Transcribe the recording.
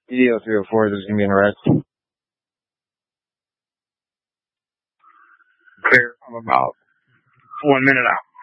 EDO 304, there's going to be an arrest. Clear. I'm about 1 minute out.